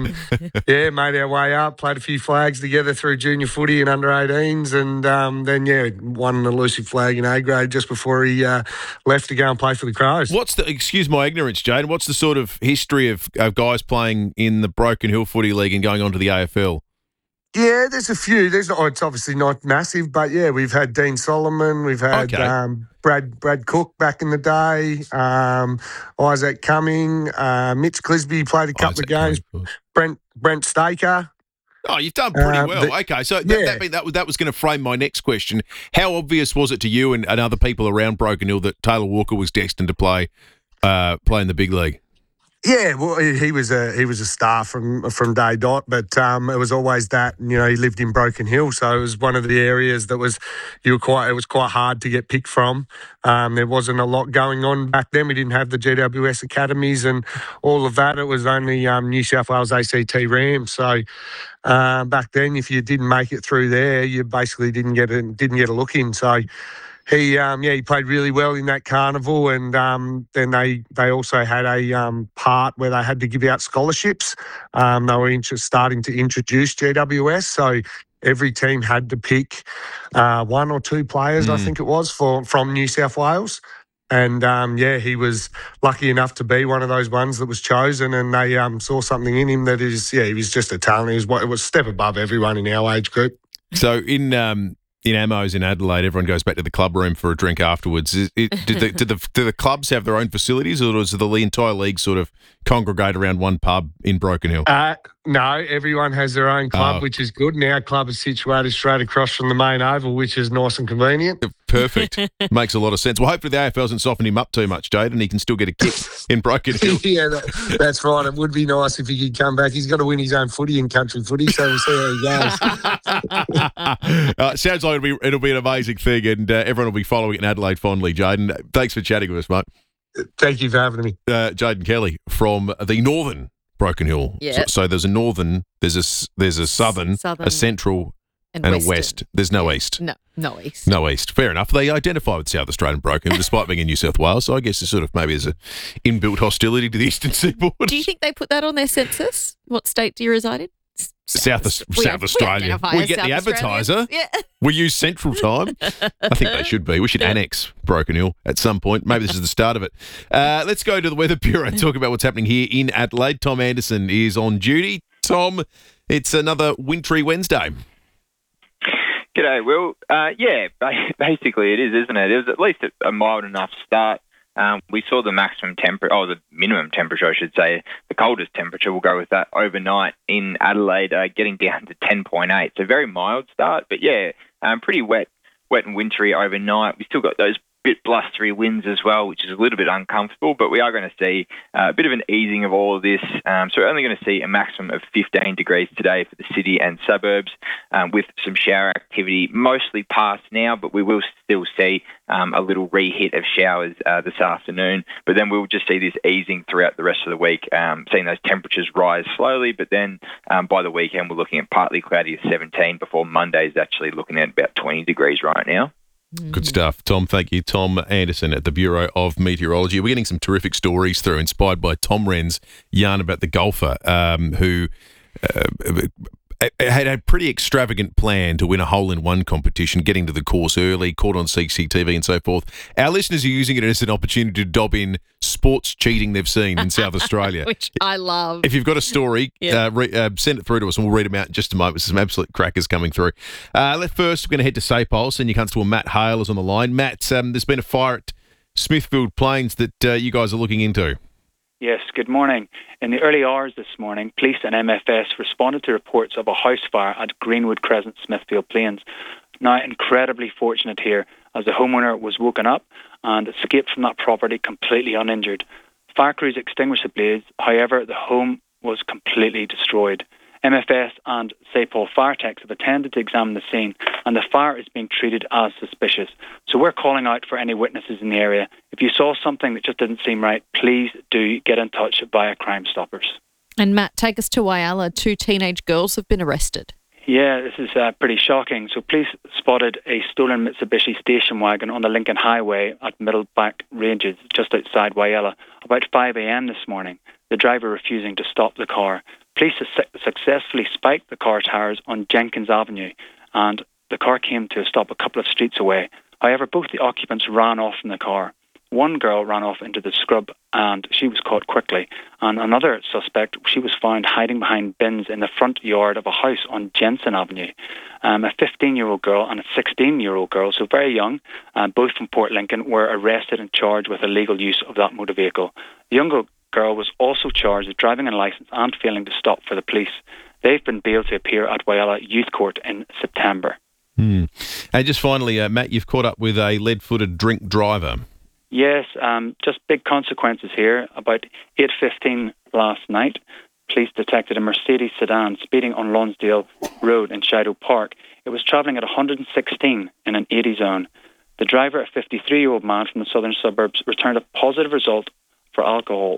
made our way up, played a few flags together through junior footy and under-18s, and then won an elusive flag in A grade just before he left to go and play for the Crows. Excuse my ignorance, Jane, what's the sort of history of guys playing in the Broken Hill Footy League and going on to the AFL? Yeah, there's a few. It's obviously not massive, but yeah, we've had Dean Solomon, we've had Brad Cook back in the day, Isaac Cumming, Mitch Clisby played a couple of games, Brent Staker. Oh, you've done pretty well. Okay, so that was going to frame my next question. How obvious was it to you and other people around Broken Hill that Taylor Walker was destined to play in the big league? Yeah, well, he was a star from day dot, but it was always that, he lived in Broken Hill, so it was one of the areas that it was quite hard to get picked from. There wasn't a lot going on back then. We didn't have the GWS academies and all of that. It was only New South Wales ACT Rams. So back then, if you didn't make it through there, you basically didn't get a look in. So. He played really well in that carnival, and then they also had a part where they had to give out scholarships. They were starting to introduce GWS, so every team had to pick 1 or 2 players, I think it was, from New South Wales. And, he was lucky enough to be one of those ones that was chosen, and they saw something in him that he was just a talent. It was a step above everyone in our age group. So in Amos in Adelaide, everyone goes back to the club room for a drink afterwards. Do the clubs have their own facilities, or does the entire league sort of congregate around one pub in Broken Hill? No, everyone has their own club, which is good. And our club is situated straight across from the main oval, which is nice and convenient. Perfect. Makes a lot of sense. Well, hopefully the AFL hasn't softened him up too much, Jade, and he can still get a kick in Broken Hill. Yeah, that's right. It would be nice if he could come back. He's got to win his own footy in country footy, so we'll see how he goes. Sounds like it'll be an amazing thing, and everyone will be following it in Adelaide fondly, Jaden. Thanks for chatting with us, mate. Thank you for having me. Jaden Kelly from the Northern Broken Hill. Yeah. So there's a Northern, there's a Southern, a Central, and a West. There's no East. No East. No East. Fair enough. They identify with South Australian Broken Hill, despite being in New South Wales. So I guess there's an inbuilt hostility to the Eastern Seaboard. Do you think they put that on their census? What state do you reside in? South Australia. We get the advertiser. Yeah. We use Central Time. I think they should be. We should annex Broken Hill at some point. Maybe this is the start of it. Let's go to the Weather Bureau and talk about what's happening here in Adelaide. Tom Anderson is on duty. Tom, it's another wintry Wednesday. G'day, Will. Yeah, basically it is, isn't it? It was at least a mild enough start. We saw the the minimum temperature, I should say. The coldest temperature, we'll go with that, overnight in Adelaide, getting down to 10.8. So very mild start, but yeah, pretty wet and wintry overnight. We still got those bit blustery winds as well, which is a little bit uncomfortable, but we are going to see a bit of an easing of all of this. So we're only going to see a maximum of 15 degrees today for the city and suburbs, with some shower activity mostly past now, but we will still see a little re-hit of showers this afternoon. But then we'll just see this easing throughout the rest of the week, seeing those temperatures rise slowly, but then by the weekend we're looking at partly cloudy at 17 before Monday's actually looking at about 20 degrees right now. Good stuff, Tom. Thank you. Tom Anderson at the Bureau of Meteorology. We're getting some terrific stories through, inspired by Tom Wren's yarn about the golfer who had a pretty extravagant plan to win a hole-in-one competition, getting to the course early, caught on CCTV and so forth. Our listeners are using it as an opportunity to dob in sports cheating they've seen in South Australia. Which I love. If you've got a story, send it through to us and we'll read them out in just a moment. There's some absolute crackers coming through. First, we're going to head to SAPOL. Senior Constable Matt Hale is on the line. Matt, there's been a fire at Smithfield Plains that you guys are looking into. Yes, good morning. In the early hours this morning, police and MFS responded to reports of a house fire at Greenwood Crescent, Smithfield Plains. Now, incredibly fortunate here, as the homeowner was woken up and escaped from that property completely uninjured. Fire crews extinguished the blaze, however, the home was completely destroyed. MFS and SAPOL fire techs have attended to examine the scene, and the fire is being treated as suspicious. So we're calling out for any witnesses in the area. If you saw something that just didn't seem right, please do get in touch via Crime Stoppers. And Matt, take us to Whyalla. 2 teenage girls have been arrested. Yeah, this is pretty shocking. So police spotted a stolen Mitsubishi station wagon on the Lincoln Highway at Middleback Ranges, just outside Whyalla, about 5 a.m. this morning. The driver refusing to stop the car. Police successfully spiked the car tires on Jenkins Avenue, and the car came to a stop a couple of streets away. However, both the occupants ran off in the car. One girl ran off into the scrub, and she was caught quickly. And another suspect, she was found hiding behind bins in the front yard of a house on Jensen Avenue. A 15-year-old girl and a 16-year-old girl, so very young, both from Port Lincoln, were arrested and charged with illegal use of that motor vehicle. The younger girl was also charged with driving unlicensed and failing to stop for the police. They've been bailed to appear at Whyalla Youth Court in September. And just finally, Matt, you've caught up with a lead-footed drink driver. Yes, just big consequences here. About 8:15 last night, police detected a Mercedes sedan speeding on Lonsdale Road in Shido Park. It was travelling at 116 in an 80 zone. The driver, a 53-year-old man from the southern suburbs, returned a positive result for alcohol,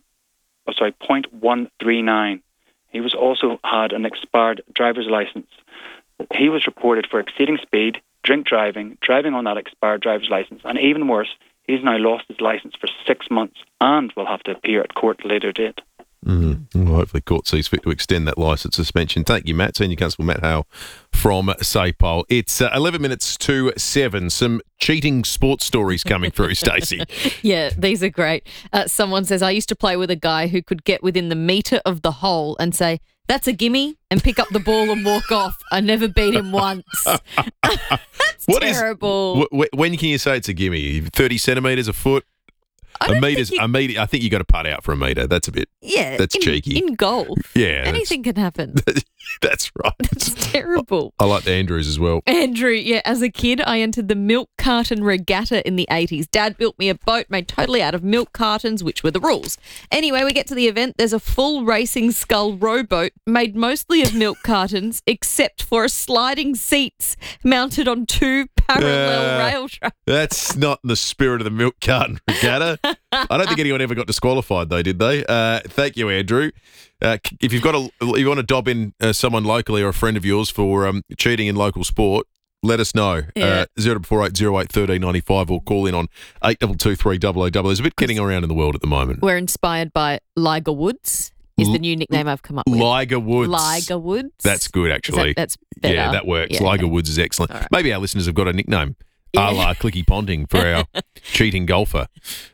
0.139. He was also had an expired driver's licence. He was reported for exceeding speed, drink driving on that expired driver's licence, and even worse, he's now lost his licence for 6 months and will have to appear at court at a later date. Well, hopefully court sees fit to extend that licence suspension. Thank you, Matt. Senior Constable Matt Hale from SAPOL. It's 11 minutes to 7. Some cheating sports stories coming through, Stacey. Yeah, these are great. Someone says, I used to play with a guy who could get within the metre of the hole and say, that's a gimme, and pick up the ball and walk off. I never beat him once. That's terrible. When can you say it's a gimme? 30 centimetres, a foot? A metre. I think you got to putt out for a metre. That's a bit. Yeah, that's cheeky. In golf, anything can happen. That's right. That's terrible. I like the Andrews as well. Andrew, yeah. As a kid, I entered the milk carton regatta in the 80s. Dad built me a boat made totally out of milk cartons, which were the rules. Anyway, we get to the event. There's a full racing scull rowboat made mostly of milk cartons, except for a sliding seats mounted on 2 parallel rail tracks. That's not in the spirit of the milk carton regatta. I don't think anyone ever got disqualified, though, did they? Thank you, Andrew. If you want to dob in someone locally or a friend of yours for cheating in local sport, let us know. 0448 08 1395 or call in on 8223 000. There's a bit getting around in the world at the moment. We're inspired by Liger Woods. Is the new nickname I've come up with. Liger Woods. Liger Woods. That's good, actually. That's better. Yeah, that works. Yeah. Liger Woods is excellent. Right. Maybe our listeners have got a nickname. A la Clicky Ponting for our cheating golfer.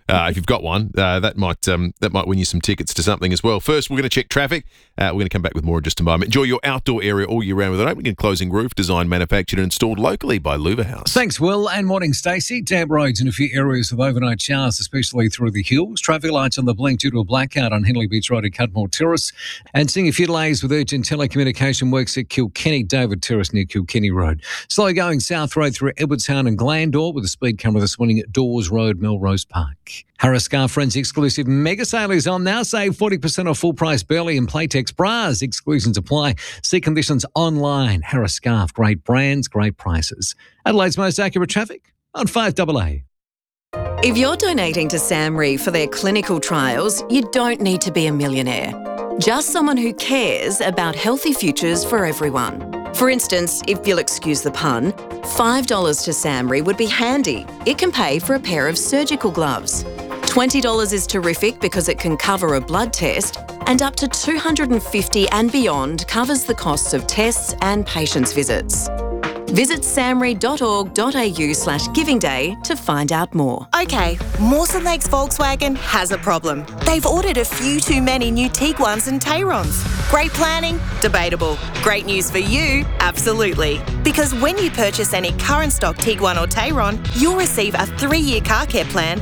If you've got one, that might win you some tickets to something as well. First, we're going to check traffic. We're going to come back with more in just a moment. Enjoy your outdoor area all year round with an opening and closing roof, designed, manufactured and installed locally by Louver House. Thanks, Will, and morning, Stacey. Damp roads in a few areas with overnight showers, especially through the hills. Traffic lights on the blink due to a blackout on Henley Beach Road at Cudmore Terrace. And seeing a few delays with urgent telecommunication works at Kilkenny David Terrace near Kilkenny Road. Slow going South Road through Edwardstown and Glandore with a speed camera this morning at Dawes Road, Melrose Park. Harris Scarf Friends exclusive mega sale is on now. Save 40% off full price Burley and Playtex bras. Exclusions apply. See conditions online. Harris Scarf, great brands, great prices. Adelaide's most accurate traffic on 5AA. If you're donating to SAMRE for their clinical trials, you don't need to be a millionaire. Just someone who cares about healthy futures for everyone. For instance, if you'll excuse the pun, $5 to SAMRE would be handy. It can pay for a pair of surgical gloves. $20 is terrific because it can cover a blood test, and up to $250 and beyond covers the costs of tests and patients' visits. Visit samre.org.au/giving day to find out more. Okay, Mawson Lakes Volkswagen has a problem. They've ordered a few too many new Tiguans and Tayrons. Great planning? Debatable. Great news for you? Absolutely. Because when you purchase any current stock Tiguan or Tayron, you'll receive a 3-year car care plan,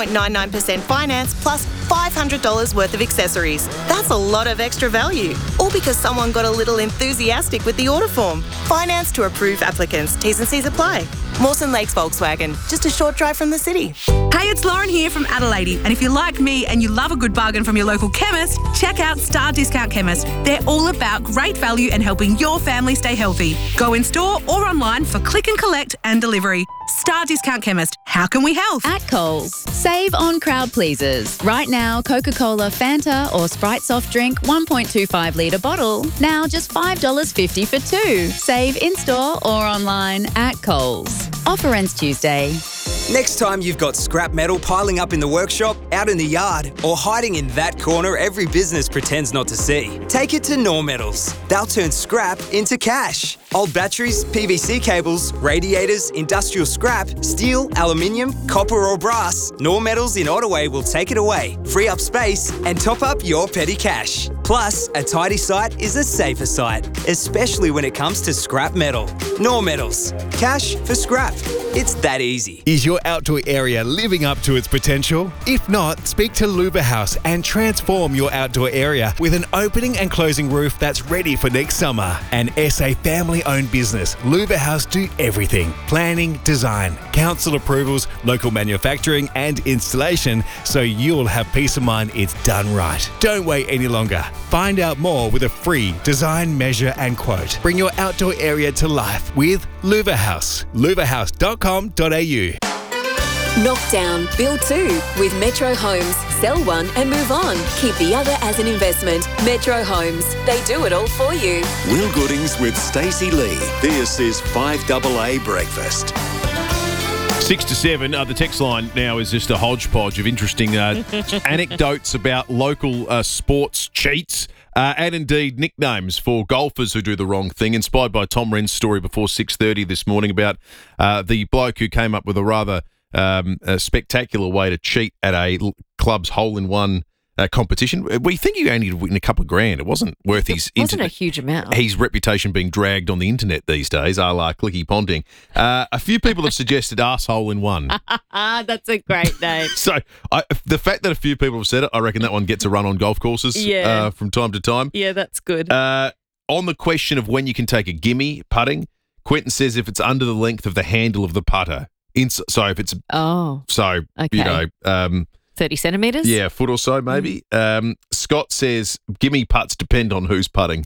3.99% finance, plus $500 worth of accessories. That's a lot of extra value. All because someone got a little enthusiastic with the order form. Finance to approved applicants. T's and C's apply. Mawson Lakes Volkswagen, just a short drive from the city. Hey, it's Lauren here from Adelaide. And if you're like me and you love a good bargain from your local chemist, check out Star Discount Chemist. They're all about great value and helping your family stay healthy. Go in store or online for click and collect and delivery. Star Discount Chemist. How can we help? At Coles, save on crowd pleasers. Right now, Coca-Cola, Fanta or Sprite soft drink 1.25 litre bottle. Now just $5.50 for 2. Save in-store or online at Coles. Offer ends Tuesday. Next time you've got scrap metal piling up in the workshop, out in the yard, or hiding in that corner every business pretends not to see, take it to Nor Metals. They'll turn scrap into cash. Old batteries, PVC cables, radiators, industrial scrap, steel, aluminium, copper or brass, Nor Metals in Ottaway will take it away, free up space and top up your petty cash. Plus, a tidy site is a safer site, especially when it comes to scrap metal. Nor Metals. Cash for scrap. It's that easy. Is your outdoor area living up to its potential? If not, speak to Louver House and transform your outdoor area with an opening and closing roof that's ready for next summer. An SA family-owned business, Louver House do everything. Planning, design, council approvals, local manufacturing and installation, so you'll have peace of mind it's done right. Don't wait any longer. Find out more with a free design, measure and quote. Bring your outdoor area to life with Louver House. louverhouse.com.au. Knockdown, build 2 with Metro Homes. Sell one and move on. Keep the other as an investment. Metro Homes. They do it all for you. Will Goodings with Stacey Lee. This is 5AA Breakfast. 6 to 7. The text line now is just a hodgepodge of interesting anecdotes about local sports cheats and indeed nicknames for golfers who do the wrong thing. Inspired by Tom Wren's story before 6:30 this morning about the bloke who came up with a rather spectacular way to cheat at a club's hole-in-one competition. We think he only did win a couple of grand. It wasn't worth his wasn't a huge amount. His reputation being dragged on the internet these days, a la Clicky Ponting. A few people have suggested arsehole in one. That's a great name. So the fact that a few people have said it, I reckon that one gets a run on golf courses from time to time. Yeah, that's good. On the question of when you can take a gimme putting, Quentin says if it's under the length of the handle of the putter. So if it's you know 30 centimetres? Yeah, a foot or so maybe. Scott says gimme putts depend on who's putting.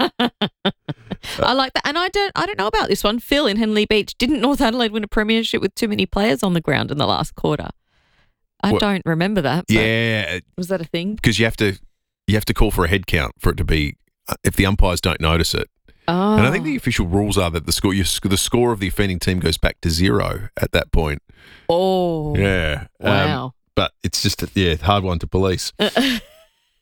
I like that. And I don't know about this one. Phil in Henley Beach, didn't North Adelaide win a premiership with too many players on the ground in the last quarter? I don't remember that. Yeah. Was that a thing? Because you have to call for a head count for it to be, if the umpires don't notice it. Oh. And I think the official rules are that the score of the offending team goes back to 0 at that point. Oh. Yeah. Wow. But it's just hard one to police.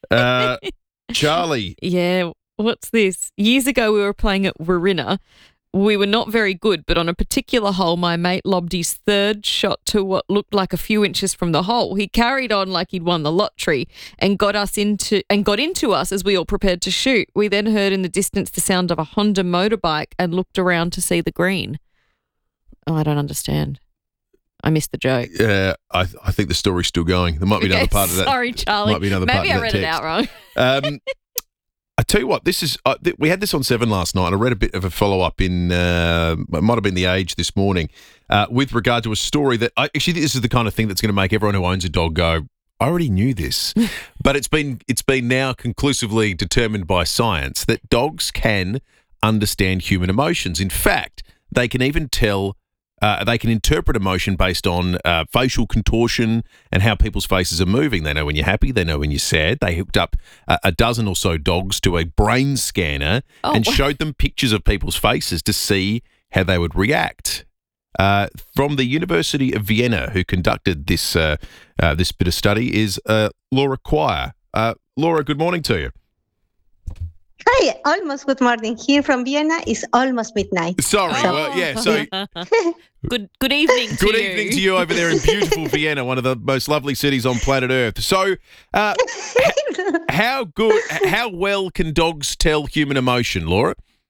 Charlie. Yeah. What's this? Years ago, we were playing at Warina We were not very good, but on a particular hole, my mate lobbed his third shot to what looked like a few inches from the hole. He carried on like he'd won the lottery and got into us as we all prepared to shoot. We then heard in the distance the sound of a Honda motorbike and looked around to see the green. Oh, I don't understand. I missed the joke. Yeah, I think the story's still going. There might be another part of that. Sorry, Charlie. Might be another part Maybe of I that read text. it out wrong. I tell you what, this is. We had this on 7 last night. I read a bit of a follow-up in, it might have been The Age this morning, with regard to a story that, actually this is the kind of thing that's going to make everyone who owns a dog go, I already knew this. But it's been now conclusively determined by science that dogs can understand human emotions. In fact, they can even tell, they can interpret emotion based on facial contortion and how people's faces are moving. They know when you're happy. They know when you're sad. They hooked up a dozen or so dogs to a brain scanner and showed them pictures of people's faces to see how they would react. From the University of Vienna, who conducted this this bit of study, is Laura Quire. Laura, good morning to you. Hi, almost good morning. Here from Vienna is almost midnight. Sorry, well, yeah. So good evening to good you. evening to you over there in beautiful Vienna, one of the most lovely cities on planet Earth. So, how well can dogs tell human emotion, Laura?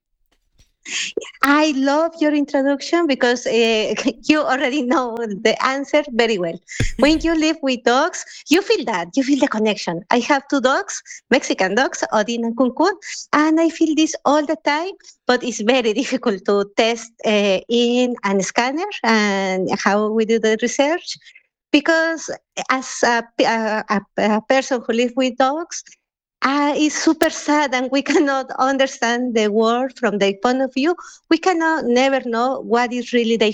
I love your introduction because you already know the answer very well. When you live with dogs, you feel that. You feel the connection. I have 2 dogs, Mexican dogs, Odin and Kunkun, and I feel this all the time, but it's very difficult to test in a scanner and how we do the research. Because as a person who lives with dogs, it's super sad and we cannot understand the world from their point of view. We cannot never know what is really their